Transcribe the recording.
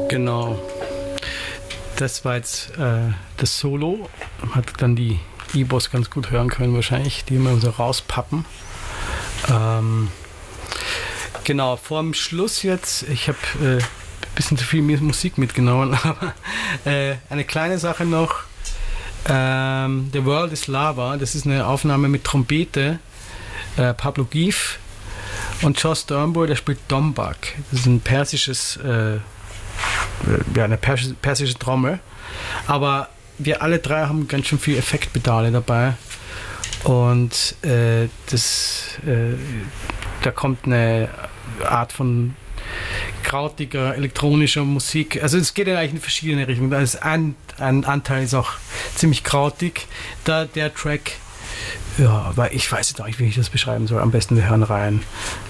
Genau. Das war jetzt das Solo. Hat dann die E-Boss ganz gut hören können wahrscheinlich, die wir so rauspappen. Genau, vor dem Schluss jetzt, ich habe ein bisschen zu viel Musik mitgenommen, aber eine kleine Sache noch. The World is Lava, das ist eine Aufnahme mit Trompete, Pablo Gif und Joss Turnbull, der spielt Dombak. Das ist ein persisches, eine persische Trommel, aber wir alle drei haben ganz schön viel Effektpedale dabei und da kommt eine Art von krautiger, elektronischer Musik. Also es geht ja eigentlich in verschiedene Richtungen. Da ist ein Anteil ist auch ziemlich krautig. Der Track, ja, weil ich weiß jetzt auch nicht, wie ich das beschreiben soll. Am besten wir hören rein.